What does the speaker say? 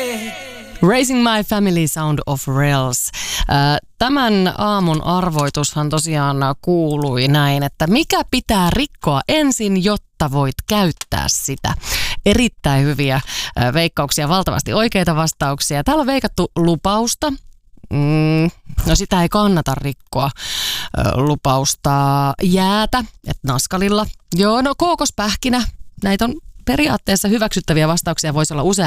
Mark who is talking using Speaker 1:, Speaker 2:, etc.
Speaker 1: Raising My Family, Sound of Rails. Tämän aamun arvoitushan tosiaan kuului näin, että mikä pitää rikkoa ensin, jotta voit käyttää sitä. Erittäin hyviä veikkauksia, valtavasti oikeita vastauksia. Täällä on veikattu lupausta. No sitä ei kannata rikkoa. Lupausta jäätä, että naskalilla. Joo, no kookospähkinä. Näitä on periaatteessa hyväksyttäviä vastauksia, voisi olla useammin.